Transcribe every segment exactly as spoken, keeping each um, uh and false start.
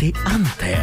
අන්ති අන්තය.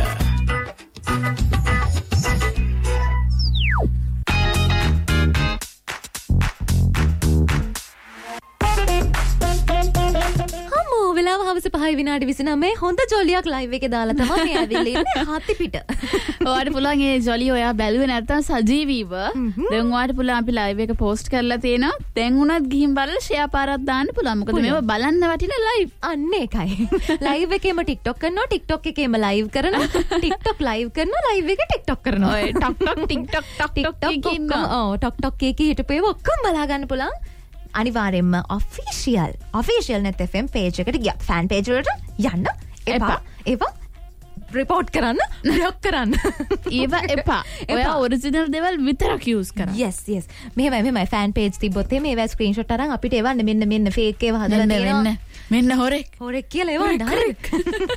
හවස පහයි විනාඩි විසිනමේ හොඳ ජොලියක් ලයිව් එකේ දාලා තමයි මේ ඇවිල්ලා ඉන්නේ හත්ති පිට. ඔයාලට පුළුවන් ඒ ජොලිය ඔයා බැලුවේ නැත්නම් සජීවීව දැන් ඔයාලට පුළුවන් අපි ලයිව් එක පෝස්ට් කරලා තියෙනවා. දැන් උනත් ගිහින් බලලා ෂෙයා පාරක් දාන්න පුළුවන්. මොකද මේව බලන්න වටින ලයිව්. අන්න ඒකයි. ලයිව් එකේම TikTok කරනවා, TikTok එකේම ලයිව් කරනවා, TikTok ලයිව් කරනවා, ලයිව් එකේ TikTok කරනවා. ඔය talk talk TikTok talk talk එකේ ඔව් ටොක් ටොක් එකේ හිටපේව ඔක්කොම බලා ගන්න පුළුවන්. අනිවාර්යෙන්ම official official net fm page එකට ගියා ෆෑන් page වලට යන්න එපා ඒවා report කරන්න බ්ලොක් කරන්න ඒවා එපා ඔයා ඔරිජිනල් දේවල් විතරක් use කරන්න yes yes මෙහෙමයි මෙහෙමයි ෆෑන් page තිබ්බොත් එහෙම ඒවා screenshot අරන් අපිට එවන්න මෙන්න මෙන්න fake ඒවා හදලා දෙන්න මෙන්න හොරෙක් හොරෙක් කියලා එවන්න හරියට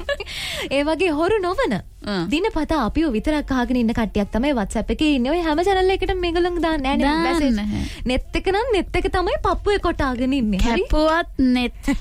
ඒ වගේ හොරු නොවන දිනපතා අපිව විතරක් අහගෙන ඉන්න කට්ටියක් තමයි WhatsApp එකේ ඉන්නේ. ඔය හැම channel එකකටම මේගොල්ලෝ දාන්නේ නැහැ නේ message. net එක නම් net එක තමයි පප්පුවේ කොටාගෙන ඉන්නේ. හරි? කැපුවත් net.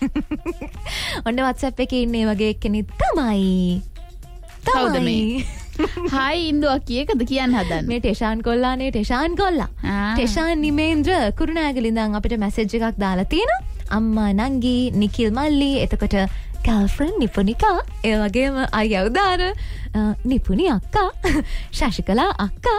ඔන්න WhatsApp එකේ ඉන්නේ වගේ කෙනෙක් තමයි. කවුද මේ? හායි ඉන්දුවා කීයකද කියන්න හදන්නේ? මේ ටෙෂාන් කොල්ලානේ ටෙෂාන් කොල්ලා. ටෙෂාන් නිමේන්ද්‍ර කුරුණෑගල ඉඳන් අපිට message එකක් දාලා තියෙනවා. අම්මා නංගි නිකිල් මල්ලි එතකොට girlfriend නිපුනිකා ඒ වගේම අයියා උදාර නිපුනි අක්කා ශශිකලා අක්කා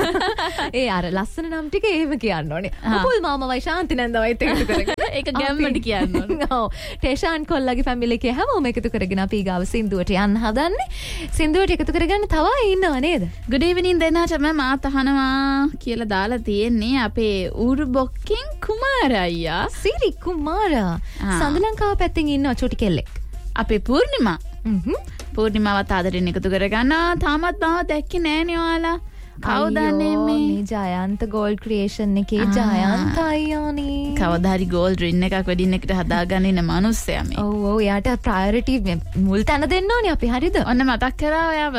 ඒ අර ලස්සන නම් ටික එහෙම කියන්න ඕනේ. මුකුල් මාමවයි ශාන්ති නැන්දවයි එකතු කරගෙන ඒක ගැම්මට කියන්න ඕනේ. ඔව් ටේෂාන් කොල්ලගේ ෆැමිලි එකේ හැමෝම එකතු කරගෙන අපි ගාව සින්දුවට යන්න හදන්නේ. සින්දුවට එකතු කරගන්න තවයි ඉන්නව නේද? good evening දෙන්නාටම මා තහනවා කියලා දාලා තියෙන්නේ අපේ ඌරු බොක්කින් කුමාර අයියා. සිරි කුමාර සඳලංකාව පැත්තෙන් ඉන්න චුටි කෙල්ලෙක්. අපේ පූර්ණිමා පූර්ණිමාවත් ආදරෙන් එකතු කරගන්න තාමත් මාව දැක්කේ නෑනේ ඔයාලා. කවුදන්නේ මේ ජයන්ත ගෝල්ඩ් ක්‍රියේෂන් එකේ ජයන්ත අයියානේ. කවදා හරි ගෝල්ඩ් රින් එකක් වෙඩින් එකට හදාගන්න ඉන්න මිනිස්සයා මේ. ඔව් ඔව් යාට ප්‍රයොරිටි මුල් තැන දෙන්න ඕනේ අපි හරිද? ඔන්න මතක් කරා ඔයාව.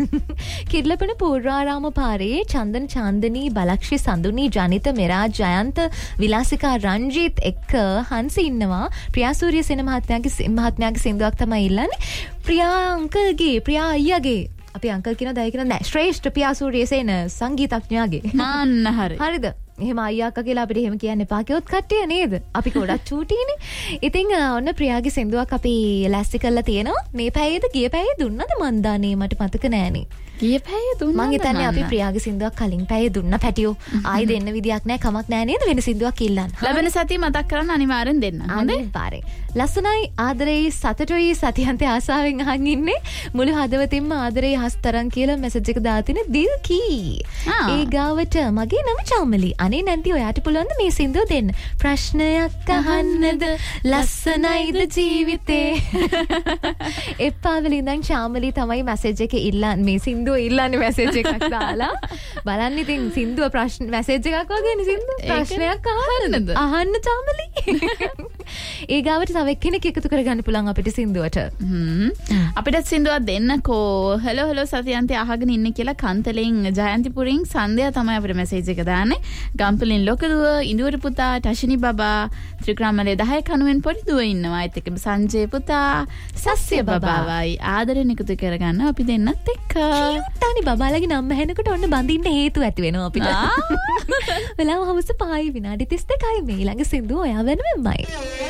කිර්ලපන පූර්වාරාම පාරේ චන්දන චාන්දනී බලක්ෂි සඳුනි ජනිත මෙරා ජයන්ත විලාසිකා රංජිත් එක්ක හංසි ඉන්නවා. ප්‍රියා සූරියසේන මහත්මයාගේ මහත්මයාගේ සින්දුවක් තමයි ඉල්ලන්නේ. ප්‍රියා අංකල්ගේ ප්‍රියා අයියාගේ අපි අංකල් කියන දයි කියන නෑ ශ්‍රේෂ්ඨ පියා සූරියසේන සංගීතඥයාගේ මාන්න හරි හරිද එහෙම අයියා අක්කා කියලා අපිට එහෙම කියන්න එපා කිව්වොත් කට්ටිය නේද අපි ගොඩක් චූටිනේ ඉතින් ඔන්න ප්‍රියාගේ සින්දුවක් අපි ලෑස්ති කරලා තියෙනවා මේ පැයේද ගිය පැයේ දුන්නද මන් දානේ මට මතක නෑනේ ගිය පැයේ දුන්නද මං හිතන්නේ අපි ප්‍රියාගේ සින්දුවක් කලින් පැයේ දුන්න පැටියෝ ආයි දෙන්න විදියක් නෑ කමක් නෑ නේද වෙන සින්දුවක් ඉල්ලන්න ලැබෙන සතිය මතක් කරන්න අනිවාර්යෙන් දෙන්න හොඳයි පාරේ ලස්සනයි ආදරේ සතුටුයි සතියන්තේ ආසාවෙන් අහන් ඉන්නේ මුළු හදවතින්ම ආදරේ හස්තරන් කියලා මැසේජ් එක දාතින දිල්කී ඒ ගාවට මගේ නම චාමලි අනේ නැන්ති ඔයාට පුළුවන් මේ සින්දුව දෙන්න ප්‍රශ්නයක් අහන්නද ලස්සනයිද ජීවිතේ එපා වලින්දන් චාමලි තමයි මැසේජ් එක ඉල්ලන්නේ මේ සින්දුව ඉල්ලන්නේ මැසේජ් එකක් දාලා බලන්න ඉතින් සින්දුව ප්‍රශ්න මැසේජ් එකක් වගේනේ සින්දුව ප්‍රශ්නයක් අහන්නද අහන්න චාමලි ඒ ගාවට තව කෙනෙක් එකතු කරගන්න පුළුවන් අපිට සින්දුවට අපිට සින්දුවක් දෙන්නකෝ හෙලෝ හෙලෝ සතියන්තේ අහගෙන ඉන්නේ කියලා කන්තලෙන් ජයන්තිපුරින් සන්ධ්‍යා තමයි අපිට මැසේජ් එක දාන්නේ ගම්පලින් ලොකදුව ඉඳුවර පුතා ටෂිනි බබා ත්‍රික්‍රාමලේ දහය කනුවෙන් පොඩි දුව ඉන්නවා ඒත් එක්කම සංජය පුතා සස්්‍ය බබාවයි ආදරෙන් එකතු කරගන්න අපි දෙන්නත් එක්ක කියුට්ටානි බබාලගේ නම ඇහෙනකොට ඔන්න බඳින්න හේතු ඇති වෙනවා අපිට වෙලාව හවස පහයි විනාඩි තිස් දෙකයි මේ ළඟ සින්දුව ඔයා වෙනුවෙන්මයි